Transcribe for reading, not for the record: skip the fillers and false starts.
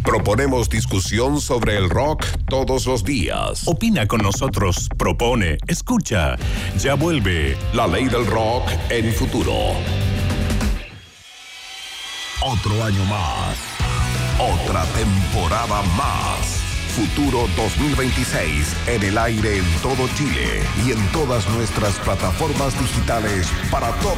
Proponemos discusión sobre el rock todos los días. Opina con nosotros, propone, escucha. Ya vuelve La Ley del Rock en Futuro. Otro año más. Otra temporada más. Futuro 2026 en el aire en todo Chile y en todas nuestras plataformas digitales para todo